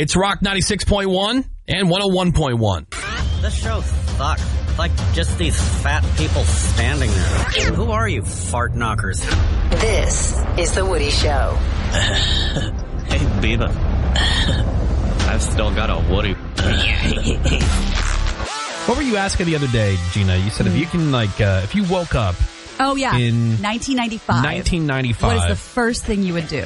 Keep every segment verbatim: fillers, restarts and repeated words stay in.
It's Rock ninety-six point one and one oh one point one. This show sucks. It's like just these fat people standing there. Who are you, fart knockers? This is The Woody Show. Hey, Beaver. I've still got a Woody. What were you asking the other day, Gina? You said if you can, like, uh, if you woke up Oh, yeah. in nineteen ninety-five. nineteen ninety-five. What is the first thing you would do?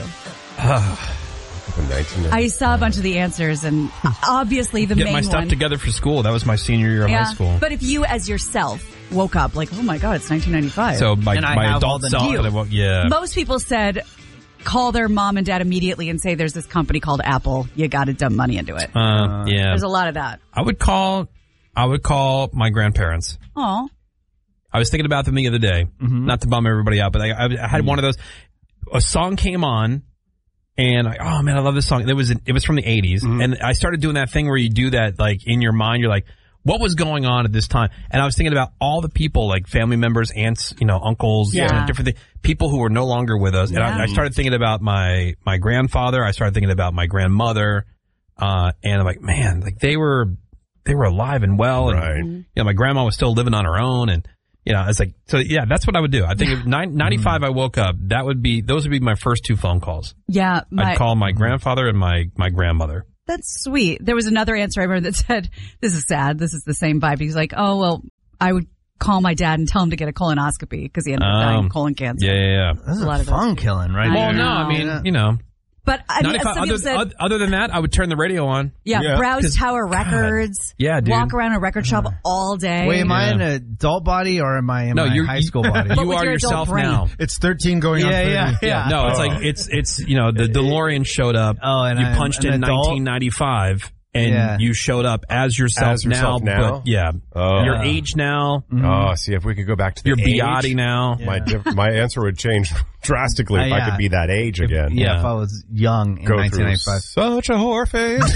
I saw a bunch of the answers, and obviously the Get main my stuff one. together for school. That was my senior year of Yeah, high school. but if you, as yourself, woke up like, oh my God, it's nineteen ninety-five. So my, And I my have all adult the self, You. that I woke, yeah. Most people said, call their mom and dad immediately and say, there's this company called Apple. You got to dump money into it. Uh, yeah. There's a lot of that. I would call, I would call my grandparents. Oh, I was thinking about them the other day, Mm-hmm. not to bum everybody out, but I, I had one of those. A song came on, and I, oh man, I love this song. It was it was from the eighties, Mm-hmm. and I started doing that thing where you do that, like in your mind, you're like, what was going on at this time? And I was thinking about all the people, like family members, aunts, you know, uncles, Yeah. you know, different things, people who were no longer with us. And Yeah. I, I started thinking about my my grandfather. I started thinking about my grandmother, uh, and I'm like, man, like they were they were alive and well, and Right. you know, my grandma was still living on her own, and you know, it's like, so yeah, that's what I would do. I think if nine, ninety-five I woke up, that would be, those would be my first two phone calls. yeah. My, I'd call my grandfather and my, my grandmother. That's sweet. There was another answer I remember that said, this is sad. This is the same vibe. He's like, oh, well, I would call my dad and tell him to get a colonoscopy because he ended up dying Um, of colon cancer. Yeah, yeah, yeah. This is A lot a of those. fun killing, right? I Well, there. no, I mean, you know, But I mean, ninety-five, some people other, said, oth- other than that, I would turn the radio on. yeah, Yeah. browse 'Cause- Tower Records. Yeah, dude. Walk around a record shop all day. Wait, am I Yeah. in an adult body or am I in No, my you're high school body? But You with are your adult yourself brain. now. It's thirteen going on Yeah, thirty. yeah, yeah. No, it's Oh. like, it's, it's, you know, the DeLorean showed up. Oh, and you I'm punched an in adult? nineteen ninety-five. And Yeah. you showed up as yourself, As yourself now, now? but yeah, Oh. your age now, Oh, see, if we could go back to the your age, Biotti now. my diff- my answer would change drastically if Uh, I yeah. could be that age again. Yeah, Yeah. if I was young in Go nineteen through ninety-five. such a whore phase.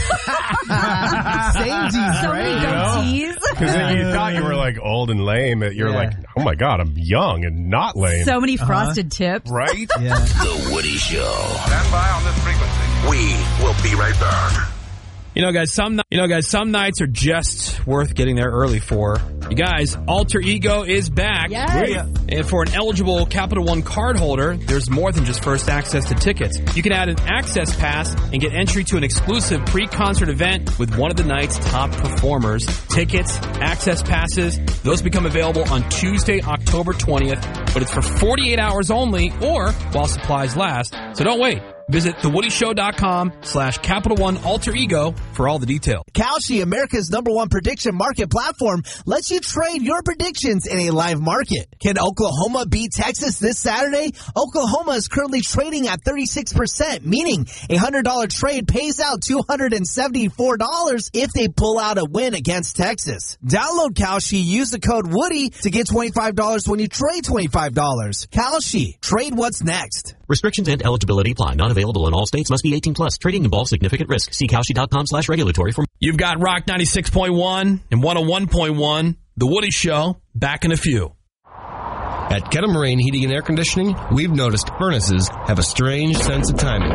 Samesies, So right? many You know? goatees. Because then you thought you were like old and lame. You're Yeah. like, oh my God, I'm young and not lame. So many frosted tips. Right? Yeah. The Woody Show. Stand by on this frequency. We will be right back. You know, guys, some you know, guys, some nights are just worth getting there early for. You guys, Alter Ego is back. Yes. And for an eligible Capital One card holder, there's more than just first access to tickets. You can add an access pass and get entry to an exclusive pre-concert event with one of the night's top performers. Tickets, access passes, those become available on Tuesday, October twentieth, but it's for forty-eight hours only or while supplies last. So don't wait. Visit thewoodyshow.com slash Capital One Alter Ego for all the details. Kalshi, America's number one prediction market platform, lets you trade your predictions in a live market. Can Oklahoma beat Texas this Saturday? Oklahoma is currently trading at thirty-six percent, meaning a one hundred dollars trade pays out two hundred seventy-four dollars if they pull out a win against Texas. Download Kalshi, use the code Woody to get twenty-five dollars when you trade twenty-five dollars. Kalshi, trade what's next. Restrictions and eligibility apply. Not available in all states. Must be eighteen plus. Trading involves significant risk. See Kalshi.com slash regulatory for. You've got Rock ninety-six point one and one oh one point one. The Woody Show, back in a few. At Kettle Heating and Air Conditioning, we've noticed furnaces have a strange sense of timing.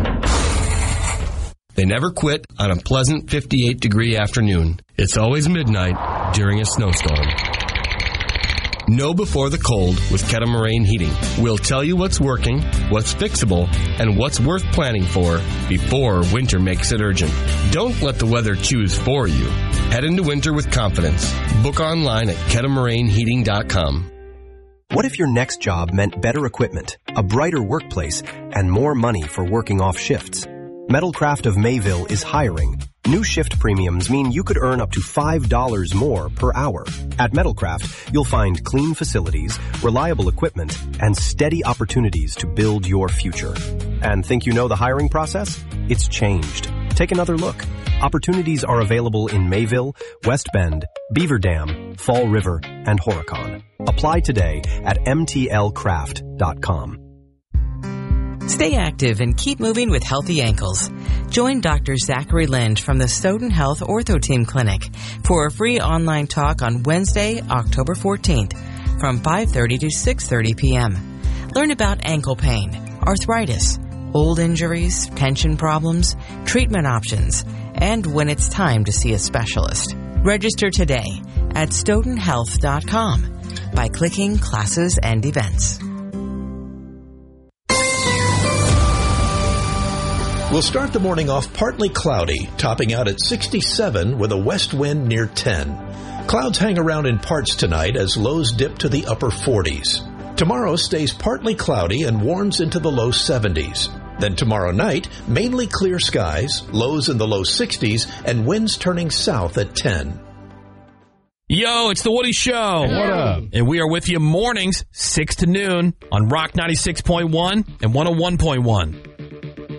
They never quit on a pleasant fifty-eight degree afternoon. It's always midnight during a snowstorm. Know before the cold with Kettle Heating. We'll tell you what's working, what's fixable, and what's worth planning for before winter makes it urgent. Don't let the weather choose for you. Head into winter with confidence. Book online at kettle heating dot com. What if your next job meant better equipment, a brighter workplace, and more money for working off shifts? Metalcraft of Mayville is hiring. New shift premiums mean you could earn up to five dollars more per hour. At Metalcraft, you'll find clean facilities, reliable equipment, and steady opportunities to build your future. And think you know the hiring process? It's changed. Take another look. Opportunities are available in Mayville, West Bend, Beaver Dam, Fall River, and Horicon. Apply today at m t l craft dot com. Stay active and keep moving with healthy ankles. Join Doctor Zachary Lind from the Stoughton Health Ortho Team Clinic for a free online talk on Wednesday, October fourteenth from five thirty to six thirty p.m. Learn about ankle pain, arthritis, old injuries, tension problems, treatment options, and when it's time to see a specialist. Register today at stoughton health dot com by clicking Classes and Events. We'll start the morning off partly cloudy, topping out at sixty-seven with a west wind near ten. Clouds hang around in parts tonight as lows dip to the upper forties. Tomorrow stays partly cloudy and warms into the low seventies. Then tomorrow night, mainly clear skies, lows in the low sixties, and winds turning south at ten. Yo, it's the Woody Show. What up? And we are with you mornings, six to noon on Rock ninety-six point one and one oh one point one.